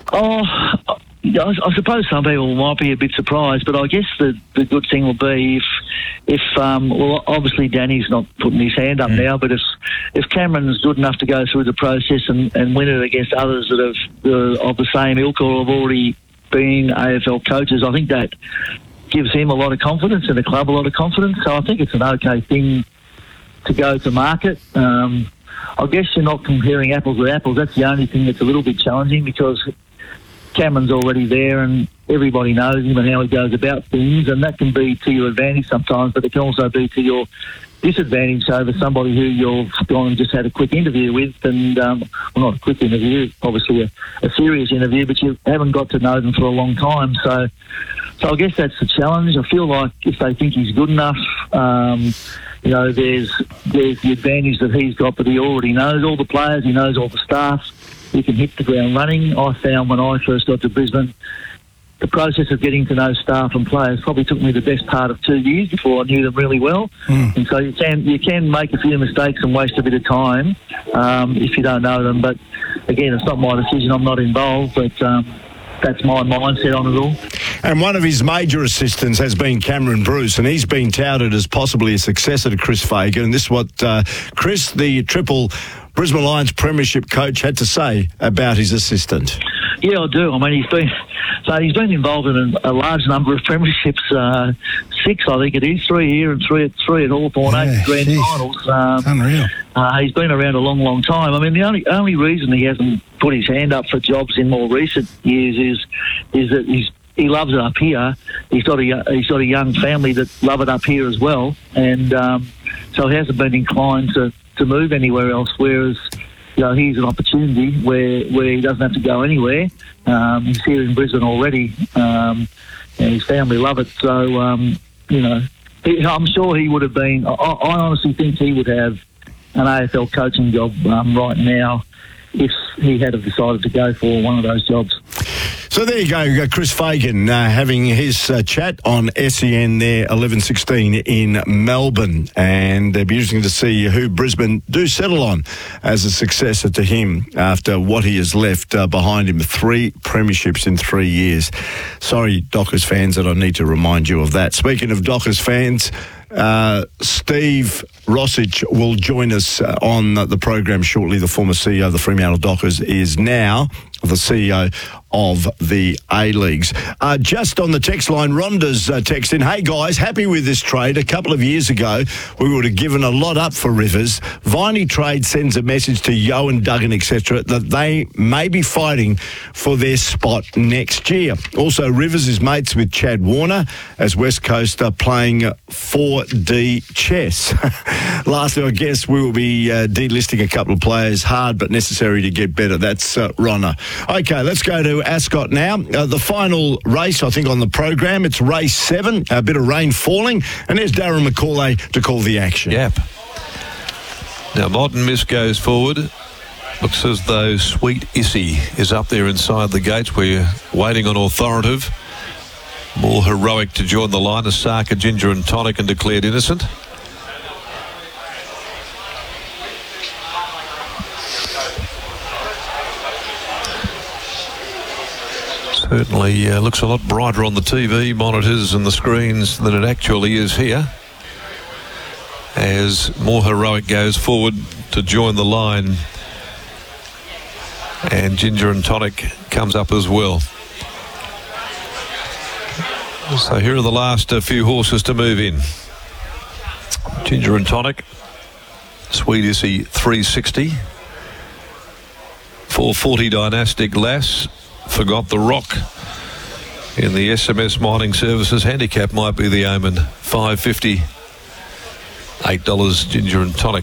Oh, I suppose some people might be a bit surprised, but I guess the good thing will be if well, obviously Danny's not putting his hand up now, but if Cameron's good enough to go through the process and win it against others that have of the same ilk or have already been AFL coaches, I think that gives him a lot of confidence and the club a lot of confidence. So I think it's an okay thing to go to market. I guess you're not comparing apples with apples. That's the only thing that's a little bit challenging because Cameron's already there and everybody knows him and how he goes about things, and that can be to your advantage sometimes, but it can also be to your disadvantage over somebody who you've gone and just had a quick interview with, and well, not a quick interview, obviously a serious interview, but you haven't got to know them for a long time. So I guess that's the challenge. I feel like if they think he's good enough, you know, there's the advantage that he's got, but he already knows all the players, he knows all the staff. He can hit the ground running. I found when I first got to Brisbane, the process of getting to know staff and players probably took me the best part of 2 years before I knew them really well. And so you can make a few mistakes and waste a bit of time if you don't know them. But again, it's not my decision. I'm not involved, but that's my mindset on it all. And one of his major assistants has been Cameron Bruce, and he's been touted as possibly a successor to Chris Fagan. And this is what Chris, the triple Brisbane Lions premiership coach, had to say about his assistant. Yeah, I do. I mean, he's been involved in a large number of premierships, 6 I think it is, 3 here and 3 at Hawthorn, 8 grand finals. Unreal. He's been around a long, long time. I mean, the only reason he hasn't put his hand up for jobs in more recent years is that he loves it up here. He's got a young family that love it up here as well, and so he hasn't been inclined to move anywhere else. Whereas, you know, here's an opportunity where he doesn't have to go anywhere. He's here in Brisbane already, and his family love it. So, you know, I'm sure he would have been. I honestly think he would have an AFL coaching job right now if he had have decided to go for one of those jobs. So there you go, Chris Fagan having his chat on SEN there, 11:16 in Melbourne. And it'll be interesting to see who Brisbane do settle on as a successor to him after what he has left behind him, 3 premierships in 3 years. Sorry, Dockers fans, that I need to remind you of that. Speaking of Dockers fans, Steve Rossich will join us on the program shortly. The former CEO of the Fremantle Dockers is now the CEO of the A-Leagues. Just on the text line, Rhonda's text in, hey guys, happy with this trade. A couple of years ago, we would have given a lot up for Rivers. Viney Trade sends a message to Yo and Duggan, etc., that they may be fighting for their spot next year. Also, Rivers is mates with Chad Warner as West Coast are playing 4D chess. Lastly, I guess we will be delisting a couple of players, hard but necessary to get better. That's Ronna. Okay, let's go to Ascot now. The final race, I think, on the program. It's race 7. A bit of rain falling. And there's Darren McCauley to call the action. Yep. Now, Modern Miss goes forward. Looks as though Sweet Issy is up there inside the gates. We're waiting on Authoritative. More Heroic to join the line. Osaka, Ginger and Tonic and declared innocent. Certainly looks a lot brighter on the TV monitors and the screens than it actually is here. As More Heroic goes forward to join the line. And Ginger and Tonic comes up as well. So here are the last few horses to move in. Ginger and Tonic. Sweet Issy 360. 440 Dynastic Lass. Forgot the Rock in the SMS Mining Services handicap might be the omen. $5.50, $8 Ginger and Tonic.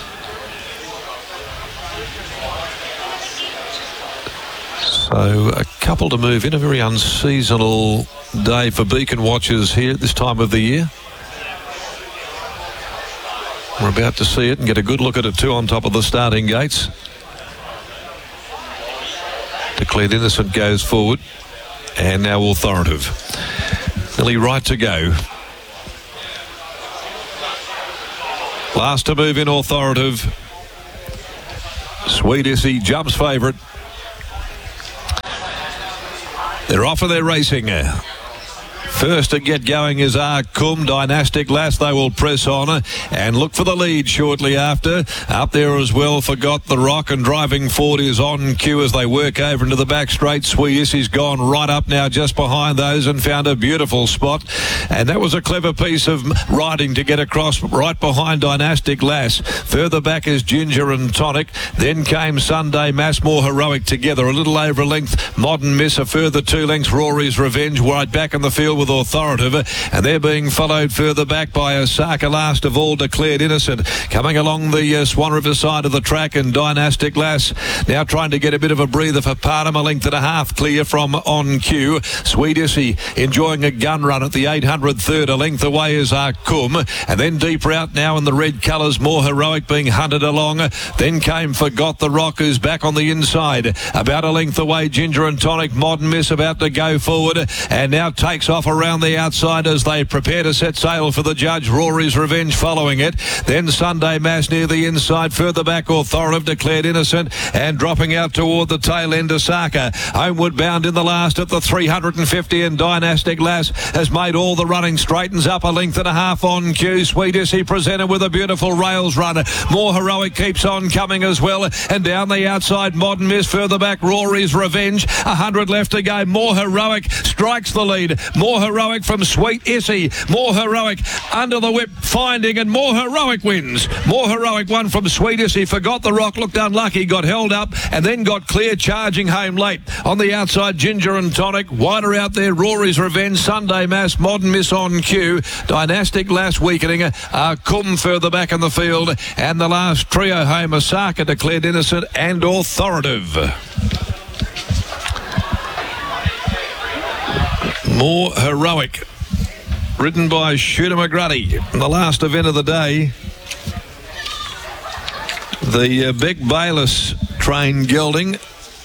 So a couple to move in. A very unseasonal day for beacon watchers here at this time of the year. We're about to see it and get a good look at it too on top of the starting gates. Declared innocent goes forward, and now Authoritative. Nearly right to go. Last to move in, Authoritative. Sweet Issy jumps favourite. They're off and they're racing. First to get going is Arkum. Dynastic Lass, they will press on and look for the lead shortly after. Up there as well, Forgot the Rock, and driving forward is On Cue as they work over into the back straight. Sweet Issy's gone right up now just behind those and found a beautiful spot. And that was a clever piece of riding to get across right behind Dynastic Lass. Further back is Ginger and Tonic. Then came Sunday Mass, More Heroic together. A little over a length, Modern Miss, a further 2 lengths, Rory's Revenge, right back in the field with Authoritative, and they're being followed further back by Osaka, last of all, Declared Innocent, coming along the Swan River side of the track, and Dynastic Lass now trying to get a bit of a breather for Parham, a length and a half clear from On Cue. Sweet Issy enjoying a gun run at the 800 third, a length away is Arkum, and then deeper out now in the red colours, More Heroic being hunted along. Then came Forgot the Rock, who's back on the inside, about a length away, Ginger and Tonic. Modern Miss about to go forward, and now takes off around the outside as they prepare to set sail for the judge. Rory's Revenge following it. Then Sunday Mass near the inside. Further back, Authoritative, Declared Innocent, and dropping out toward the tail end, Osaka. Homeward bound in the last at the 350, and Dynastic Lass has made all the running. Straightens up a length and a half On Cue. Sweet Issy presented with a beautiful rails run. More Heroic keeps on coming as well, and down the outside, Modern Miss. Further back, Rory's Revenge. 100 left to go. More Heroic strikes the lead. More Heroic from Sweet Issy. More Heroic under the whip, finding, and More Heroic wins. More Heroic won from Sweet Issy. Forgot the Rock, looked unlucky, got held up, and then got clear, charging home late. On the outside, Ginger and Tonic. Wider out there, Rory's Revenge, Sunday Mass, Modern Miss On Cue. Dynastic Lass weakening. Kum further back in the field. And the last trio home, Osaka, Declared Innocent, and Authoritative. More Heroic, ridden by Shooter McGruddy. The last event of the day, the Beck Bayliss train gelding.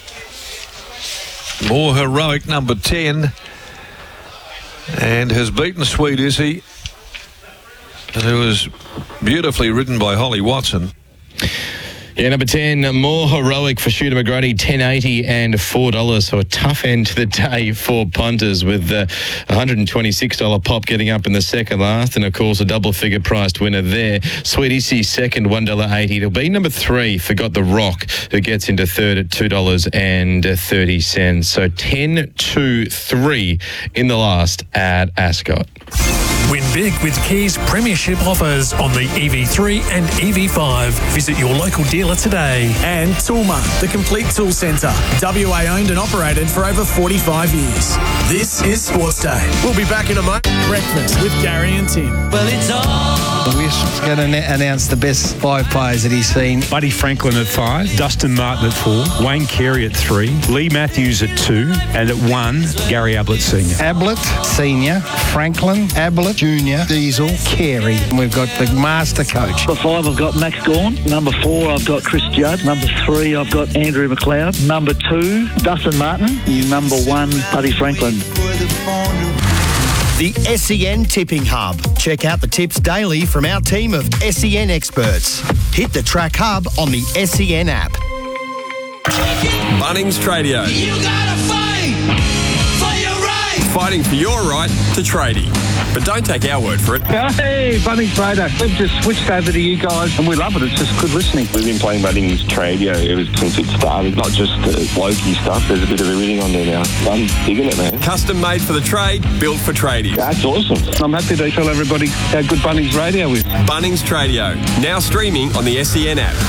More Heroic, number 10, and has beaten Sweet Issy, who was beautifully ridden by Holly Watson. Yeah, number 10, More Heroic for Shooter McGrady, $10.80 and $4. So a tough end to the day for punters, with the $126 pop getting up in the second last, and of course a double figure priced winner there. Sweet Issy second, $1.80. It'll be number 3, Forgot the Rock, who gets into third at $2.30. So 10-2-3 in the last at Ascot. Win big with Kia's premiership offers on the EV3 and EV5. Visit your local dealer today. And Toolmart, the complete tool centre. WA owned and operated for over 45 years. This is Sports Day. We'll be back in a moment. Breakfast with Gary and Tim. Well, it's all. We're going to announce the best 5 players that he's seen. Buddy Franklin at 5, Dustin Martin at 4, Wayne Carey at 3, Lee Matthews at 2, and at 1, Gary Ablett Senior. Ablett Senior, Franklin, Ablett Junior, Diesel, Carey. We've got the master coach. Number 5, I've got Max Gawn. Number 4, I've got Chris Judd. Number 3, I've got Andrew McLeod. Number 2, Dustin Martin. Number 1, Buddy Franklin. The SEN Tipping Hub. Check out the tips daily from our team of SEN experts. Hit the Track Hub on the SEN app. Bunnings Tradio. You gotta fight for your right. Fighting for your right to tradie. But don't take our word for it. Hey, Bunnings Trader. We've just switched over to you guys and we love it. It's just good listening. We've been playing Bunnings Tradio ever since it started. Not just blokey stuff. There's a bit of everything on there now. I'm digging it, man. Custom made for the trade, built for tradie. That's awesome. I'm happy to tell everybody how good Bunnings Radio is. Bunnings Tradio. Now streaming on the SEN app.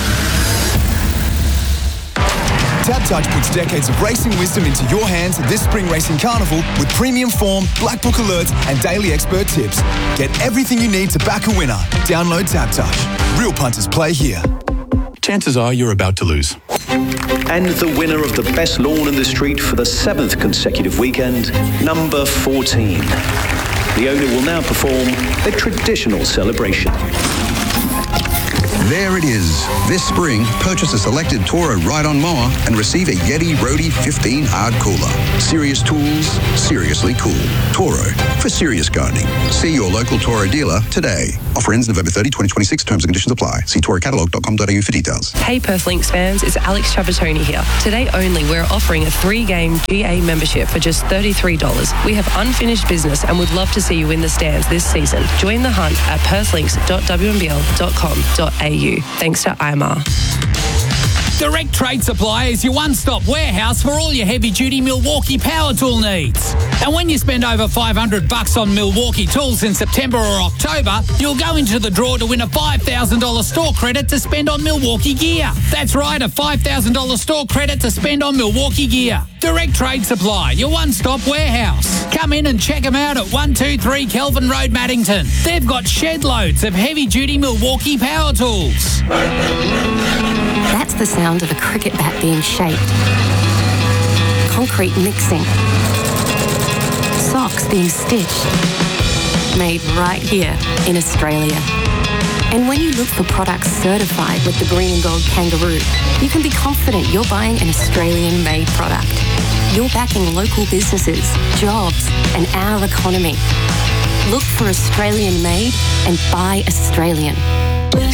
TABtouch puts decades of racing wisdom into your hands at this spring racing carnival with premium form, black book alerts and daily expert tips. Get everything you need to back a winner. Download TABtouch. Real punters play here. Chances are you're about to lose. And the winner of the best lawn in the street for the 7th consecutive weekend, number 14. The owner will now perform a traditional celebration. There it is. This spring, purchase a selected Toro ride-on mower and receive a Yeti Roadie 15 hard cooler. Serious tools, seriously cool. Toro, for serious gardening. See your local Toro dealer today. Offer ends November 30, 2026. Terms and conditions apply. See torocatalyg.com.au for details. Hey Perth Lynx fans, it's Alex Trapattoni here. Today only, we're offering a 3-game GA membership for just $33. We have unfinished business and would love to see you in the stands this season. Join the hunt at perthlinks.wnbl.com.au. Thanks to IMR. Direct Trade Supply is your one-stop warehouse for all your heavy-duty Milwaukee power tool needs. And when you spend over $500 on Milwaukee tools in September or October, you'll go into the draw to win a $5,000 store credit to spend on Milwaukee gear. That's right, a $5,000 store credit to spend on Milwaukee gear. Direct Trade Supply, your one-stop warehouse. Come in and check them out at 123 Kelvin Road, Maddington. They've got shed loads of heavy-duty Milwaukee power tools. That's the sound of a cricket bat being shaped. Concrete mixing. Socks being stitched. Made right here in Australia. And when you look for products certified with the Green and Gold Kangaroo, you can be confident you're buying an Australian-made product. You're backing local businesses, jobs, and our economy. Look for Australian-made and buy Australian.